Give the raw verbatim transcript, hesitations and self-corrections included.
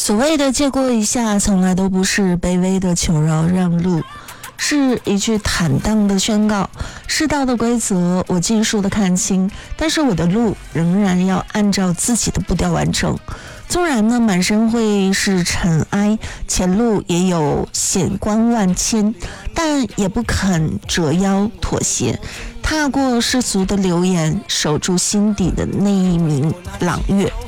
所谓的借过一下，从来都不是卑微的求饶让路，是一句坦荡的宣告。世道的规则我尽数的看清，但是我的路仍然要按照自己的步调完成。纵然呢满身会是尘埃，前路也有险关万千，但也不肯折腰妥协，踏过世俗的流言，守住心底的那一名朗月。